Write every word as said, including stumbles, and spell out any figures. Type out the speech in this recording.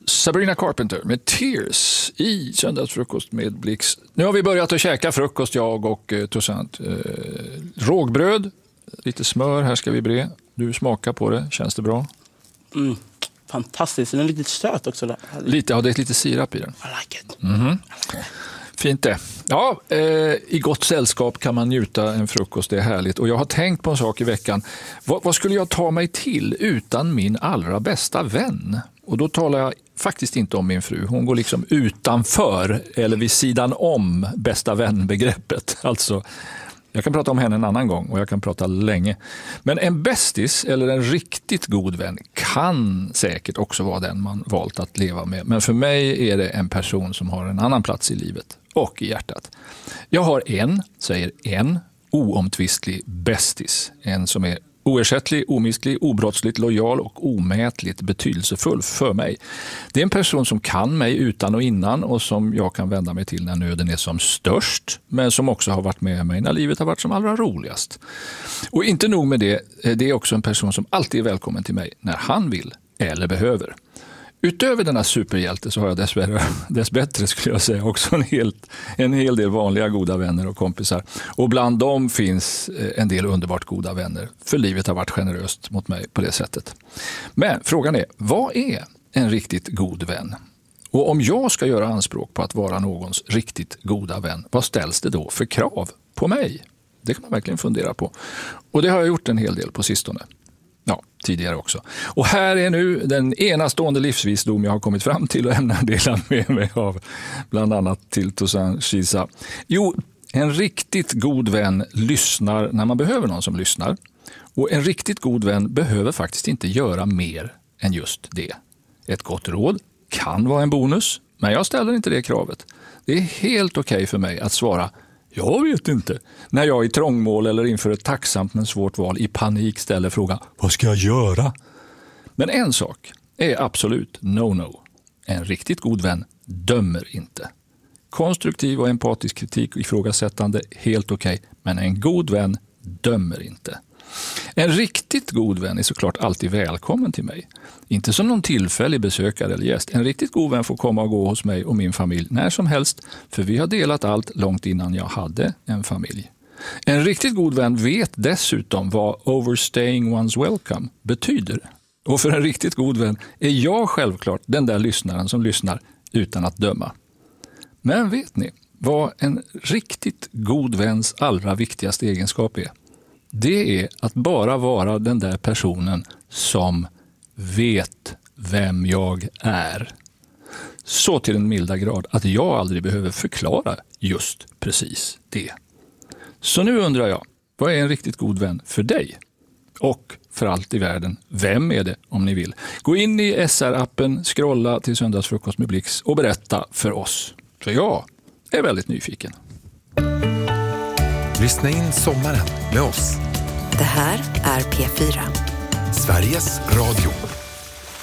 Sabrina Carpenter med Tears i söndagsfrukost med Blix. Nu har vi börjat att käka frukost, jag och eh, Toussaint. Eh, rågbröd, lite smör, här ska vi bre. Du smakar på det, känns det bra? Mm, fantastiskt, den är lite söt också. Där. Lite, ja, det är lite sirap i den. I like it. Mm-hmm. Fint det. Ja, eh, i gott sällskap kan man njuta en frukost, det är härligt. Och jag har tänkt på en sak i veckan. Vad, vad skulle jag ta mig till utan min allra bästa vän? Och då talar jag faktiskt inte om min fru. Hon går liksom utanför eller vid sidan om bästa vän-begreppet. Alltså, jag kan prata om henne en annan gång och jag kan prata länge. Men en bästis eller en riktigt god vän kan säkert också vara den man valt att leva med. Men för mig är det en person som har en annan plats i livet och i hjärtat. Jag har en, säger en, oomtvistlig bästis. En som är oersättlig, omistlig, obrottsligt, lojal och omätligt betydelsefull för mig. Det är en person som kan mig utan och innan och som jag kan vända mig till när nöden är som störst, men som också har varit med mig när livet har varit som allra roligast. Och inte nog med det, det är också en person som alltid är välkommen till mig när han vill eller behöver. Utöver denna superhjälte så har jag dessvärre, dessbättre skulle jag säga också en, helt, en hel del vanliga goda vänner och kompisar. Och bland dem finns en del underbart goda vänner. För livet har varit generöst mot mig på det sättet. Men frågan är, vad är en riktigt god vän? Och om jag ska göra anspråk på att vara någons riktigt goda vän, vad ställs det då för krav på mig? Det kan man verkligen fundera på. Och det har jag gjort en hel del på sistone. Ja, tidigare också. Och här är nu den enastående livsvisdom jag har kommit fram till och ämnar dela med mig av bland annat till Toussaint Chisa. Jo, en riktigt god vän lyssnar när man behöver någon som lyssnar. Och en riktigt god vän behöver faktiskt inte göra mer än just det. Ett gott råd kan vara en bonus, men jag ställer inte det kravet. Det är helt okej för mig att svara jag vet inte. När jag i trångmål eller inför ett tacksamt men svårt val i panik ställer frågan, vad ska jag göra? Men en sak är absolut no-no. En riktigt god vän dömer inte. Konstruktiv och empatisk kritik och ifrågasättande, helt okej. Men en god vän dömer inte. En riktigt god vän är såklart alltid välkommen till mig. Inte som någon tillfällig besökare eller gäst. En riktigt god vän får komma och gå hos mig och min familj när som helst, för vi har delat allt långt innan jag hade en familj. En riktigt god vän vet dessutom vad overstaying one's welcome betyder. Och för en riktigt god vän är jag självklart den där lyssnaren som lyssnar utan att döma. Men vet ni vad en riktigt god väns allra viktigaste egenskap är? Det är att bara vara den där personen som vet vem jag är. Så till den milda grad att jag aldrig behöver förklara just precis det. Så nu undrar jag, vad är en riktigt god vän för dig? Och för allt i världen, vem är det om ni vill? Gå in i S R-appen, scrolla till söndagsfrukost med Blix och berätta för oss. För jag är väldigt nyfiken. Lyssna in sommaren med oss. Det här är P fyra. Sveriges Radio.